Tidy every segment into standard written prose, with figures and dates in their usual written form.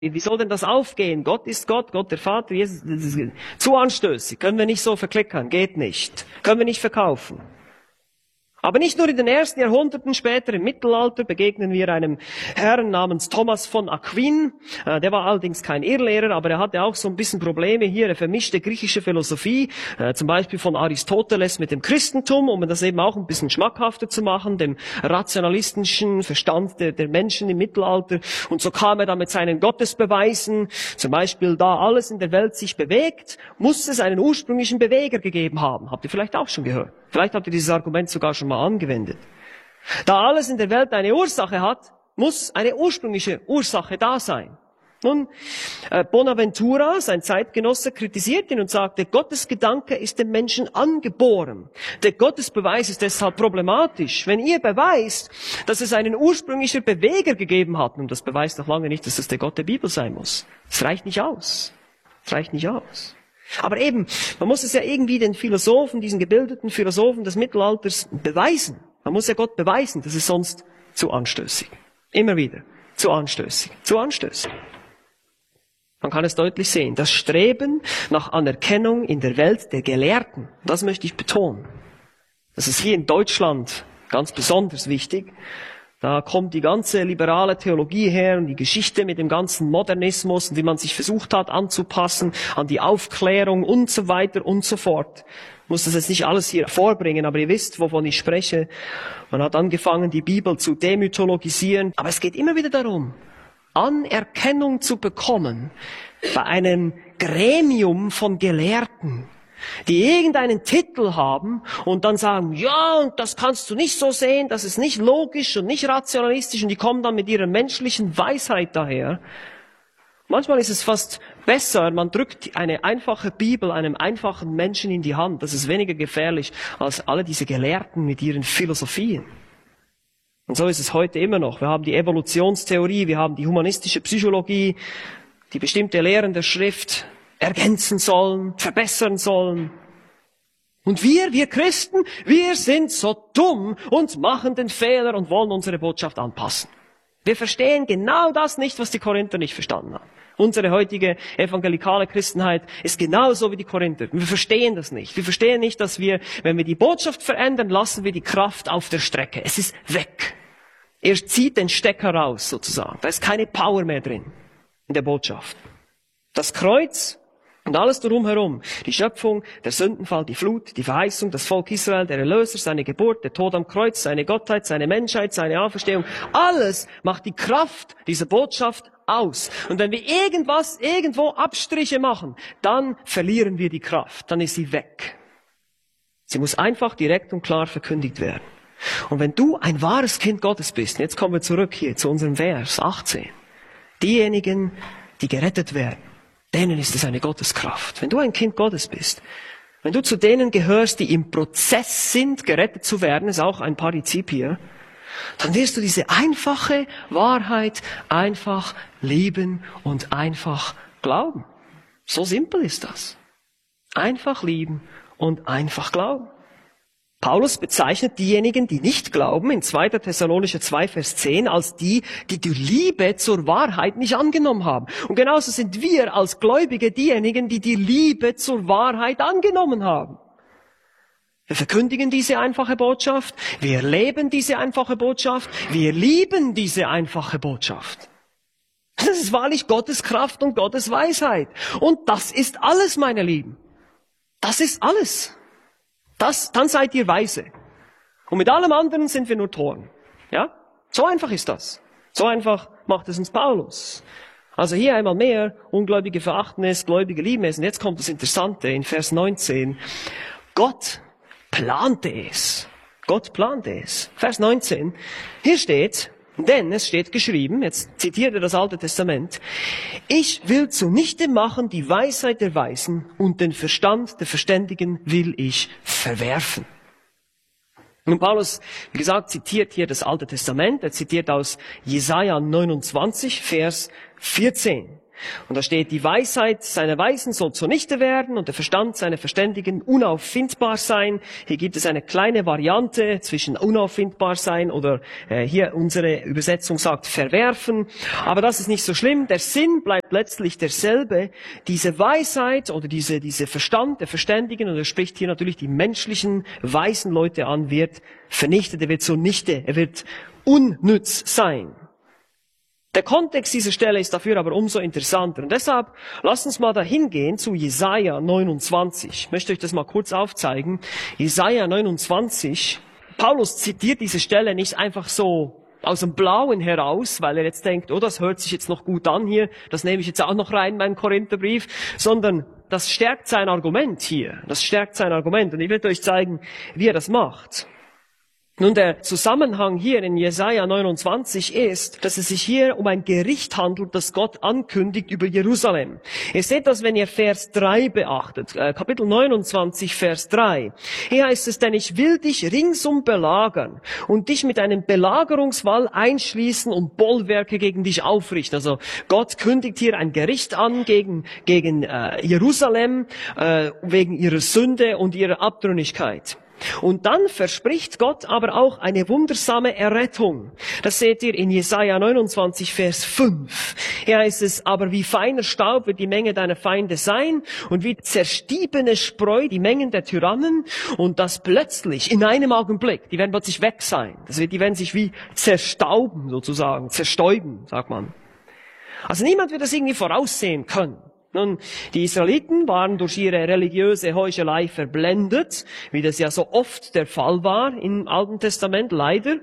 Wie soll denn das aufgehen? Gott ist Gott, Gott der Vater, Jesus, das ist zu anstößig. Können wir nicht so verklickern, geht nicht. Können wir nicht verkaufen. Aber nicht nur in den ersten Jahrhunderten, später im Mittelalter begegnen wir einem Herrn namens Thomas von Aquin. Der war allerdings kein Irrlehrer, aber er hatte auch so ein bisschen Probleme hier. Er vermischte griechische Philosophie, zum Beispiel von Aristoteles mit dem Christentum, um das eben auch ein bisschen schmackhafter zu machen, dem rationalistischen Verstand der Menschen im Mittelalter. Und so kam er dann mit seinen Gottesbeweisen, zum Beispiel da alles in der Welt sich bewegt, muss es einen ursprünglichen Beweger gegeben haben. Habt ihr vielleicht auch schon gehört? Vielleicht habt ihr dieses Argument sogar schon mal angewendet. Da alles in der Welt eine Ursache hat, muss eine ursprüngliche Ursache da sein. Nun, Bonaventura, sein Zeitgenosse, kritisiert ihn und sagte, Gottes Gedanke ist dem Menschen angeboren. Der Gottesbeweis ist deshalb problematisch. Wenn ihr beweist, dass es einen ursprünglichen Beweger gegeben hat, und das beweist noch lange nicht, dass es der Gott der Bibel sein muss. Es reicht nicht aus. Es reicht nicht aus. Aber eben, man muss es ja irgendwie den Philosophen, diesen gebildeten Philosophen des Mittelalters beweisen. Man muss ja Gott beweisen, das ist sonst zu anstößig. Immer wieder. Zu anstößig. Zu anstößig. Man kann es deutlich sehen. Das Streben nach Anerkennung in der Welt der Gelehrten, das möchte ich betonen. Das ist hier in Deutschland ganz besonders wichtig. Da kommt die ganze liberale Theologie her und die Geschichte mit dem ganzen Modernismus und wie man sich versucht hat anzupassen an die Aufklärung und so weiter und so fort. Ich muss das jetzt nicht alles hier vorbringen, aber ihr wisst, wovon ich spreche. Man hat angefangen, die Bibel zu demythologisieren. Aber es geht immer wieder darum, Anerkennung zu bekommen bei einem Gremium von Gelehrten, die irgendeinen Titel haben und dann sagen, ja, und das kannst du nicht so sehen, das ist nicht logisch und nicht rationalistisch, und die kommen dann mit ihrer menschlichen Weisheit daher. Manchmal ist es fast besser, man drückt eine einfache Bibel einem einfachen Menschen in die Hand. Das ist weniger gefährlich als alle diese Gelehrten mit ihren Philosophien. Und so ist es heute immer noch. Wir haben die Evolutionstheorie, wir haben die humanistische Psychologie, die bestimmte Lehren der Schrift ergänzen sollen, verbessern sollen. Und wir Christen, wir sind so dumm und machen den Fehler und wollen unsere Botschaft anpassen. Wir verstehen genau das nicht, was die Korinther nicht verstanden haben. Unsere heutige evangelikale Christenheit ist genauso wie die Korinther. Wir verstehen das nicht. Wir verstehen nicht, dass wir, wenn wir die Botschaft verändern, lassen wir die Kraft auf der Strecke. Es ist weg. Er zieht den Stecker raus, sozusagen. Da ist keine Power mehr drin in der Botschaft. Das Kreuz und alles drumherum, die Schöpfung, der Sündenfall, die Flut, die Verheißung, das Volk Israel, der Erlöser, seine Geburt, der Tod am Kreuz, seine Gottheit, seine Menschheit, seine Auferstehung, alles macht die Kraft dieser Botschaft aus. Und wenn wir irgendwo Abstriche machen, dann verlieren wir die Kraft, dann ist sie weg. Sie muss einfach direkt und klar verkündigt werden. Und wenn du ein wahres Kind Gottes bist, jetzt kommen wir zurück hier zu unserem Vers 18, diejenigen, die gerettet werden, denen ist es eine Gotteskraft. Wenn du ein Kind Gottes bist, wenn du zu denen gehörst, die im Prozess sind, gerettet zu werden, ist auch ein Partizip hier, dann wirst du diese einfache Wahrheit einfach lieben und einfach glauben. So simpel ist das. Einfach lieben und einfach glauben. Paulus bezeichnet diejenigen, die nicht glauben, in 2. Thessalonicher 2, Vers 10, als die Liebe zur Wahrheit nicht angenommen haben. Und genauso sind wir als Gläubige diejenigen, die die Liebe zur Wahrheit angenommen haben. Wir verkündigen diese einfache Botschaft, wir leben diese einfache Botschaft, wir lieben diese einfache Botschaft. Das ist wahrlich Gottes Kraft und Gottes Weisheit. Und das ist alles, meine Lieben. Das ist alles. Dann seid ihr weise. Und mit allem anderen sind wir nur Toren. Ja? So einfach ist das. So einfach macht es uns Paulus. Also hier einmal mehr, Ungläubige verachten es, Gläubige lieben es. Und jetzt kommt das Interessante in Vers 19. Gott plante es. Gott plante es. Vers 19. Hier steht, denn es steht geschrieben, jetzt zitiert er das Alte Testament, ich will zunichte machen die Weisheit der Weisen und den Verstand der Verständigen will ich verwerfen. Nun, Paulus, wie gesagt, zitiert hier das Alte Testament. Er zitiert aus Jesaja 29, Vers 14. Und da steht, die Weisheit seiner Weisen soll zunichte werden und der Verstand seiner Verständigen unauffindbar sein. Hier gibt es eine kleine Variante zwischen unauffindbar sein oder hier unsere Übersetzung sagt verwerfen. Aber das ist nicht so schlimm. Der Sinn bleibt letztlich derselbe. Diese Weisheit oder diese Verstand der Verständigen, und er spricht hier natürlich die menschlichen, weisen Leute an, wird vernichtet, er wird zunichte, er wird unnütz sein. Der Kontext dieser Stelle ist dafür aber umso interessanter. Und deshalb lasst uns mal dahin gehen zu Jesaja 29. Ich möchte euch das mal kurz aufzeigen. Jesaja 29. Paulus zitiert diese Stelle nicht einfach so aus dem Blauen heraus, weil er jetzt denkt, oh, das hört sich jetzt noch gut an hier, das nehme ich jetzt auch noch rein in meinen Korintherbrief, sondern das stärkt sein Argument hier. Das stärkt sein Argument. Und ich werde euch zeigen, wie er das macht. Nun, der Zusammenhang hier in Jesaja 29 ist, dass es sich hier um ein Gericht handelt, das Gott ankündigt über Jerusalem. Ihr seht das, wenn ihr Vers 3 beachtet, Kapitel 29, Vers 3. Hier heißt es, denn ich will dich ringsum belagern und dich mit einem Belagerungswall einschließen und Bollwerke gegen dich aufrichten. Also Gott kündigt hier ein Gericht an gegen Jerusalem, wegen ihrer Sünde und ihrer Abtrünnigkeit. Und dann verspricht Gott aber auch eine wundersame Errettung. Das seht ihr in Jesaja 29, Vers 5. Hier heißt es, aber wie feiner Staub wird die Menge deiner Feinde sein und wie zerstiebene Spreu die Mengen der Tyrannen und das plötzlich in einem Augenblick, die werden plötzlich weg sein. Die werden sich wie zerstauben sozusagen, zerstäuben, sagt man. Also niemand wird das irgendwie voraussehen können. Nun, die Israeliten waren durch ihre religiöse Heuchelei verblendet, wie das ja so oft der Fall war im Alten Testament, leider.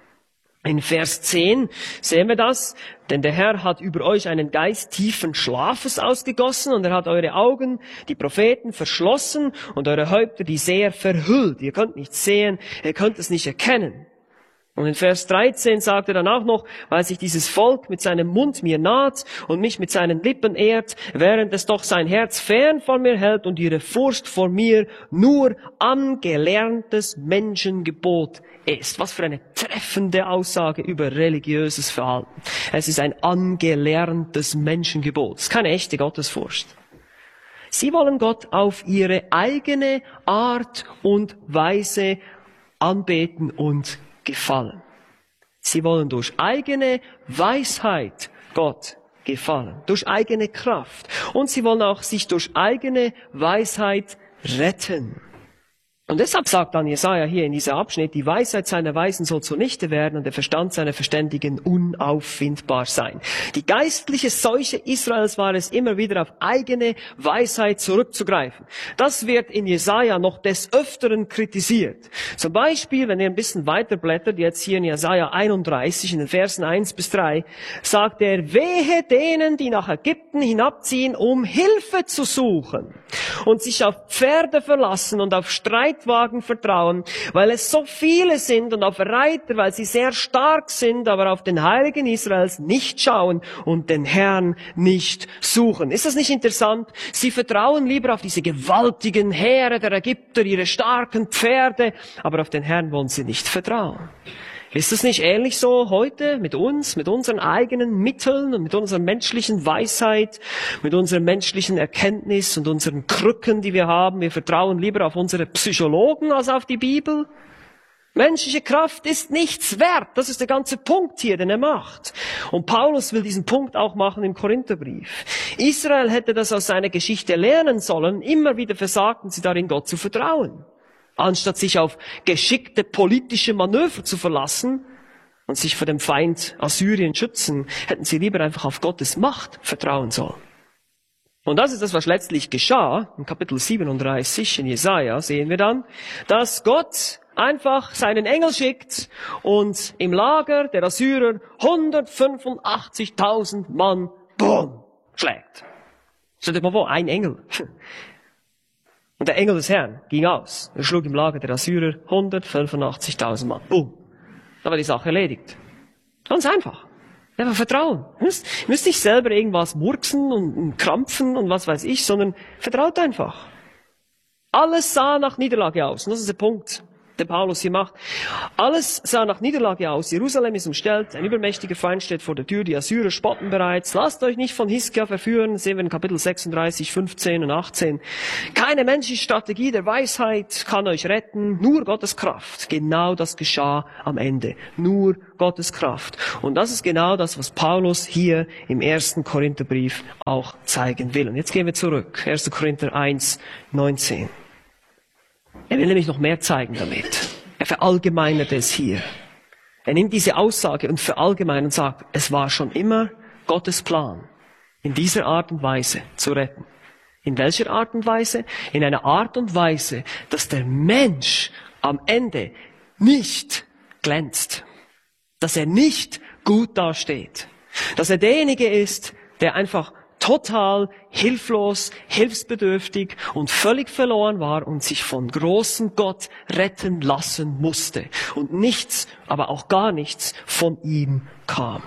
In Vers 10 sehen wir das, denn der Herr hat über euch einen Geist tiefen Schlafes ausgegossen und er hat eure Augen, die Propheten, verschlossen und eure Häupter, die Seher, verhüllt. Ihr könnt nichts sehen, ihr könnt es nicht erkennen. Und in Vers 13 sagt er dann auch noch, weil sich dieses Volk mit seinem Mund mir naht und mich mit seinen Lippen ehrt, während es doch sein Herz fern von mir hält und ihre Furcht vor mir nur angelerntes Menschengebot ist. Was für eine treffende Aussage über religiöses Verhalten. Es ist ein angelerntes Menschengebot. Es ist keine echte Gottesfurcht. Sie wollen Gott auf ihre eigene Art und Weise anbeten und gefallen. Sie wollen durch eigene Weisheit Gott gefallen, durch eigene Kraft. Und sie wollen auch sich durch eigene Weisheit retten. Und deshalb sagt dann Jesaja hier in diesem Abschnitt, die Weisheit seiner Weisen soll zunichte werden und der Verstand seiner Verständigen unauffindbar sein. Die geistliche Seuche Israels war es, immer wieder auf eigene Weisheit zurückzugreifen. Das wird in Jesaja noch des Öfteren kritisiert. Zum Beispiel, wenn ihr ein bisschen weiterblättert, jetzt hier in Jesaja 31, in den Versen 1 bis 3, sagt er, wehe denen, die nach Ägypten hinabziehen, um Hilfe zu suchen und sich auf Pferde verlassen und auf Streitwagen vertrauen, weil es so viele sind und auf Reiter, weil sie sehr stark sind, aber auf den Heiligen Israels nicht schauen und den Herrn nicht suchen. Ist das nicht interessant? Sie vertrauen lieber auf diese gewaltigen Heere der Ägypter, ihre starken Pferde, aber auf den Herrn wollen sie nicht vertrauen. Ist es nicht ähnlich so heute mit uns, mit unseren eigenen Mitteln und mit unserer menschlichen Weisheit, mit unserer menschlichen Erkenntnis und unseren Krücken, die wir haben? Wir vertrauen lieber auf unsere Psychologen als auf die Bibel. Menschliche Kraft ist nichts wert. Das ist der ganze Punkt hier, den er macht. Und Paulus will diesen Punkt auch machen im Korintherbrief. Israel hätte das aus seiner Geschichte lernen sollen. Immer wieder versagten sie darin, Gott zu vertrauen. Anstatt sich auf geschickte politische Manöver zu verlassen und sich vor dem Feind Assyrien schützen, hätten sie lieber einfach auf Gottes Macht vertrauen sollen. Und das ist das, was letztlich geschah. Im Kapitel 37 in Jesaja sehen wir dann, dass Gott einfach seinen Engel schickt und im Lager der Assyrer 185.000 Mann, boom, schlägt. Stellt euch mal vor, ein Engel. Und der Engel des Herrn ging aus. Er schlug im Lager der Assyrer 185.000 Mann. Boom. Da war die Sache erledigt. Ganz einfach. Einfach Vertrauen. Ihr müsst nicht selber irgendwas murksen und krampfen und was weiß ich, sondern vertraut einfach. Alles sah nach Niederlage aus. Und das ist der Punkt. den Paulus hier macht. Alles sah nach Niederlage aus. Jerusalem ist umstellt. Ein übermächtiger Feind steht vor der Tür. Die Assyrer spotten bereits. Lasst euch nicht von Hiskia verführen. Das sehen wir in Kapitel 36, 15 und 18. Keine menschliche Strategie der Weisheit kann euch retten. Nur Gottes Kraft. Genau das geschah am Ende. Nur Gottes Kraft. Und das ist genau das, was Paulus hier im 1. Korintherbrief auch zeigen will. Und jetzt gehen wir zurück. 1. Korinther 1, 19. Er will nämlich noch mehr zeigen damit. Er verallgemeinert es hier. Er nimmt diese Aussage und verallgemeinert und sagt, es war schon immer Gottes Plan, in dieser Art und Weise zu retten. In welcher Art und Weise? In einer Art und Weise, dass der Mensch am Ende nicht glänzt. Dass er nicht gut dasteht. Dass er derjenige ist, der einfach total hilflos, hilfsbedürftig und völlig verloren war und sich von großem Gott retten lassen musste. Und nichts, aber auch gar nichts von ihm kam.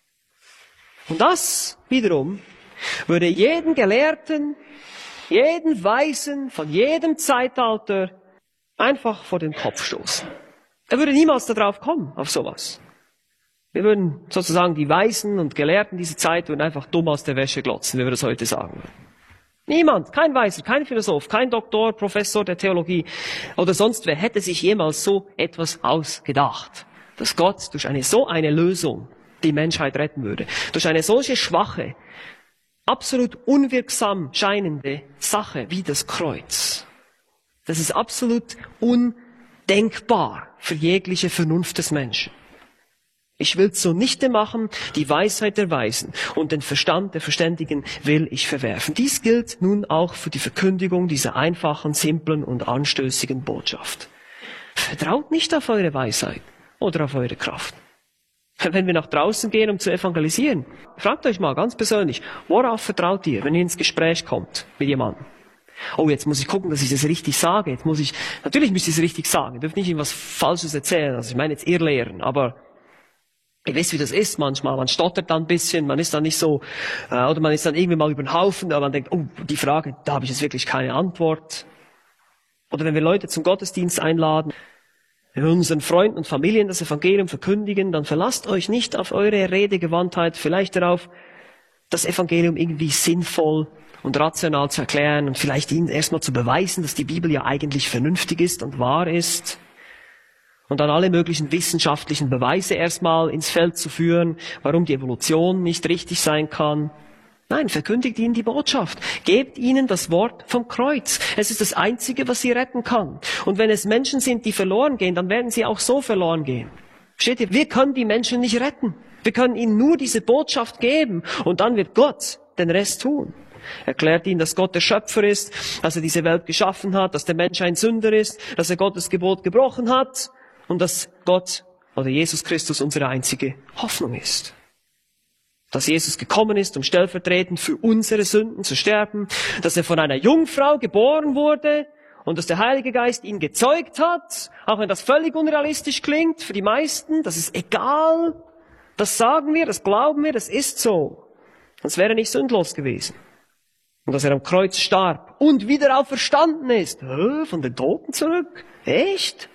Und das wiederum würde jeden Gelehrten, jeden Weisen von jedem Zeitalter einfach vor den Kopf stoßen. Er würde niemals darauf kommen, auf sowas. Wir würden sozusagen die Weisen und Gelehrten dieser Zeit würden einfach dumm aus der Wäsche glotzen, wie wir das heute sagen. Niemand, kein Weiser, kein Philosoph, kein Doktor, Professor der Theologie oder sonst wer hätte sich jemals so etwas ausgedacht, dass Gott durch so eine Lösung die Menschheit retten würde. Durch eine solche schwache, absolut unwirksam scheinende Sache wie das Kreuz. Das ist absolut undenkbar für jegliche Vernunft des Menschen. Ich will zunichte machen, die Weisheit der Weisen und den Verstand der Verständigen will ich verwerfen. Dies gilt nun auch für die Verkündigung dieser einfachen, simplen und anstößigen Botschaft. Vertraut nicht auf eure Weisheit oder auf eure Kraft. Wenn wir nach draußen gehen, um zu evangelisieren, fragt euch mal ganz persönlich, worauf vertraut ihr, wenn ihr ins Gespräch kommt mit jemandem? Oh, jetzt muss ich gucken, dass ich das richtig sage. Natürlich müsst ihr es richtig sagen. Ihr dürft nicht irgendwas Falsches erzählen. Also ich meine jetzt irrlehren, aber ihr wisst, wie das ist manchmal. Man stottert dann ein bisschen, man ist dann nicht so, oder man ist dann irgendwie mal über den Haufen, aber man denkt, oh, die Frage, da habe ich jetzt wirklich keine Antwort. Oder wenn wir Leute zum Gottesdienst einladen, wenn wir unseren Freunden und Familien das Evangelium verkündigen, dann verlasst euch nicht auf eure Redegewandtheit, vielleicht darauf, das Evangelium irgendwie sinnvoll und rational zu erklären und vielleicht ihnen erstmal zu beweisen, dass die Bibel ja eigentlich vernünftig ist und wahr ist. Und dann alle möglichen wissenschaftlichen Beweise erstmal ins Feld zu führen, warum die Evolution nicht richtig sein kann. Nein, verkündigt ihnen die Botschaft. Gebt ihnen das Wort vom Kreuz. Es ist das Einzige, was sie retten kann. Und wenn es Menschen sind, die verloren gehen, dann werden sie auch so verloren gehen. Versteht ihr? Wir können die Menschen nicht retten. Wir können ihnen nur diese Botschaft geben. Und dann wird Gott den Rest tun. Erklärt ihnen, dass Gott der Schöpfer ist, dass er diese Welt geschaffen hat, dass der Mensch ein Sünder ist, dass er Gottes Gebot gebrochen hat. Und dass Gott oder Jesus Christus unsere einzige Hoffnung ist. Dass Jesus gekommen ist, um stellvertretend für unsere Sünden zu sterben. Dass er von einer Jungfrau geboren wurde. Und dass der Heilige Geist ihn gezeugt hat. Auch wenn das völlig unrealistisch klingt für die meisten. Das ist egal. Das sagen wir, das glauben wir, das ist so. Sonst wäre er nicht sündlos gewesen. Und dass er am Kreuz starb und wieder auferstanden ist. Von den Toten zurück? Echt?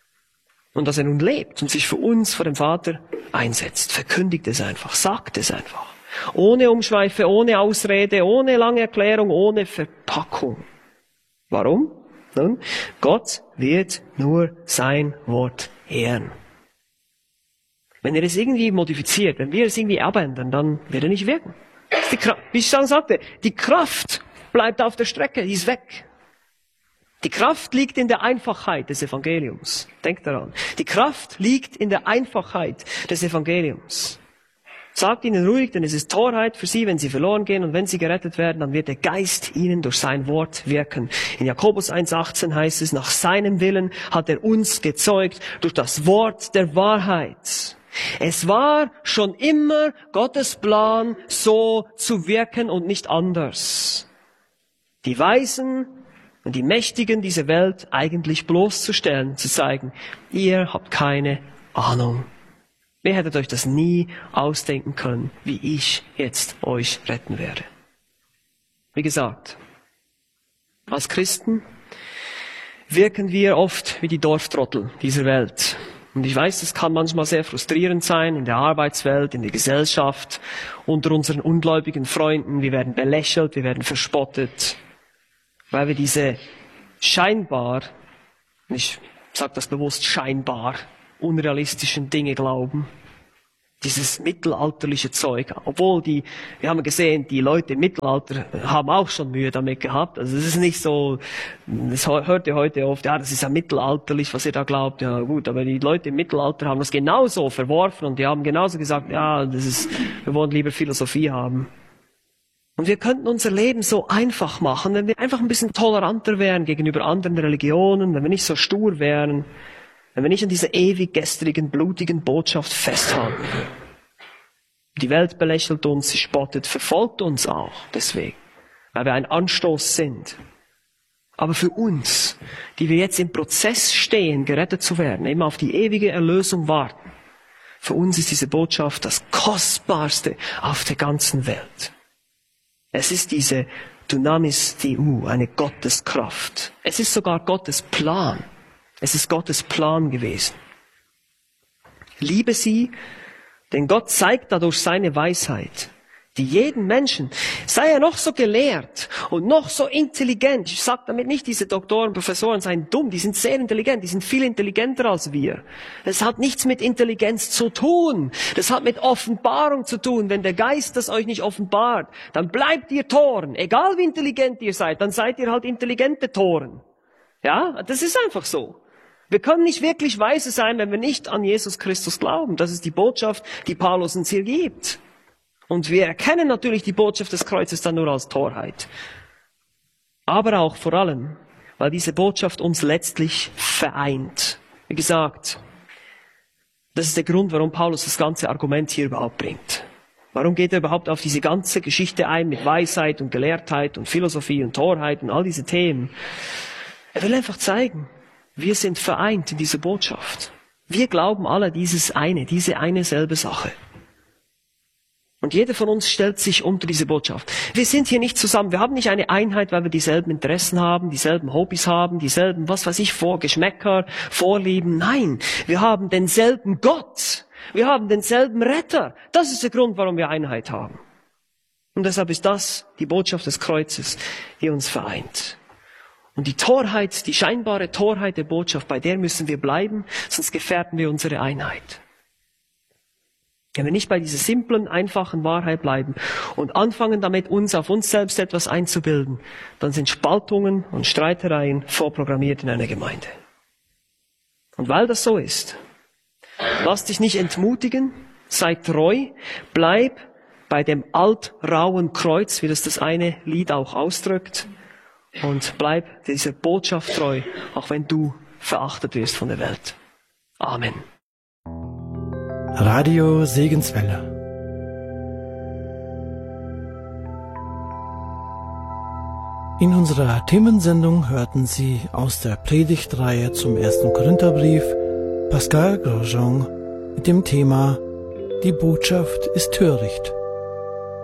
Und dass er nun lebt und sich für uns vor dem Vater einsetzt. Verkündigt es einfach, sagt es einfach. Ohne Umschweife, ohne Ausrede, ohne lange Erklärung, ohne Verpackung. Warum? Nun, Gott wird nur sein Wort ehren. Wenn er es irgendwie modifiziert, wenn wir es irgendwie abändern, dann wird er nicht wirken. Wie ich schon sagte, die Kraft bleibt auf der Strecke, die ist weg. Die Kraft liegt in der Einfachheit des Evangeliums. Denkt daran. Die Kraft liegt in der Einfachheit des Evangeliums. Sagt ihnen ruhig, denn es ist Torheit für sie, wenn sie verloren gehen, und wenn sie gerettet werden, dann wird der Geist ihnen durch sein Wort wirken. In Jakobus 1,18 heißt es, nach seinem Willen hat er uns gezeugt durch das Wort der Wahrheit. Es war schon immer Gottes Plan, so zu wirken und nicht anders. Die Weisen und die Mächtigen dieser Welt eigentlich bloßzustellen, zu zeigen, ihr habt keine Ahnung. Ihr hättet euch das nie ausdenken können, wie ich jetzt euch retten werde. Wie gesagt, als Christen wirken wir oft wie die Dorftrottel dieser Welt. Und ich weiß, das kann manchmal sehr frustrierend sein in der Arbeitswelt, in der Gesellschaft, unter unseren ungläubigen Freunden. Wir werden belächelt, wir werden verspottet, weil wir diese scheinbar, ich sage das bewusst scheinbar, unrealistischen Dinge glauben. Dieses mittelalterliche Zeug. Obwohl wir haben gesehen, die Leute im Mittelalter haben auch schon Mühe damit gehabt. Also es ist nicht so, das hört ihr heute oft, ja, das ist ja mittelalterlich, was ihr da glaubt. Ja gut, aber die Leute im Mittelalter haben das genauso verworfen und die haben genauso gesagt, ja, wir wollen lieber Philosophie haben. Und wir könnten unser Leben so einfach machen, wenn wir einfach ein bisschen toleranter wären gegenüber anderen Religionen, wenn wir nicht so stur wären. Wenn wir nicht an dieser ewig gestrigen, blutigen Botschaft festhalten. Die Welt belächelt uns, sie spottet, verfolgt uns auch deswegen, weil wir ein Anstoß sind. Aber für uns, die wir jetzt im Prozess stehen, gerettet zu werden, immer auf die ewige Erlösung warten, für uns ist diese Botschaft das Kostbarste auf der ganzen Welt. Es ist diese Dynamis Theou, eine Gotteskraft. Es ist sogar Gottes Plan. Es ist Gottes Plan gewesen. Liebe sie, denn Gott zeigt dadurch seine Weisheit, die jeden Menschen, sei er noch so gelehrt und noch so intelligent, ich sage damit nicht, diese Doktoren, Professoren seien dumm, die sind sehr intelligent, die sind viel intelligenter als wir. Es hat nichts mit Intelligenz zu tun, das hat mit Offenbarung zu tun. Wenn der Geist das euch nicht offenbart, dann bleibt ihr Toren, egal wie intelligent ihr seid, dann seid ihr halt intelligente Toren. Ja, das ist einfach so. Wir können nicht wirklich weise sein, wenn wir nicht an Jesus Christus glauben. Das ist die Botschaft, die Paulus uns hier gibt. Und wir erkennen natürlich die Botschaft des Kreuzes dann nur als Torheit. Aber auch vor allem, weil diese Botschaft uns letztlich vereint. Wie gesagt, das ist der Grund, warum Paulus das ganze Argument hier überhaupt bringt. Warum geht er überhaupt auf diese ganze Geschichte ein mit Weisheit und Gelehrtheit und Philosophie und Torheit und all diese Themen? Er will einfach zeigen, wir sind vereint in dieser Botschaft. Wir glauben alle diese eine selbe Sache. Und jeder von uns stellt sich unter diese Botschaft. Wir sind hier nicht zusammen. Wir haben nicht eine Einheit, weil wir dieselben Interessen haben, dieselben Hobbys haben, dieselben, Geschmäcker, Vorlieben. Nein, wir haben denselben Gott. Wir haben denselben Retter. Das ist der Grund, warum wir Einheit haben. Und deshalb ist das die Botschaft des Kreuzes, die uns vereint. Und die Torheit, die scheinbare Torheit der Botschaft, bei der müssen wir bleiben, sonst gefährden wir unsere Einheit. Wenn wir nicht bei dieser simplen, einfachen Wahrheit bleiben und anfangen damit, uns auf uns selbst etwas einzubilden, dann sind Spaltungen und Streitereien vorprogrammiert in einer Gemeinde. Und weil das so ist, lass dich nicht entmutigen, sei treu, bleib bei dem altrauen Kreuz, wie das eine Lied auch ausdrückt, und bleib dieser Botschaft treu, auch wenn du verachtet wirst von der Welt. Amen. Radio Segenswelle. In unserer Themensendung hörten Sie aus der Predigtreihe zum 1. Korintherbrief Pascal Grosjean mit dem Thema Die Botschaft ist töricht.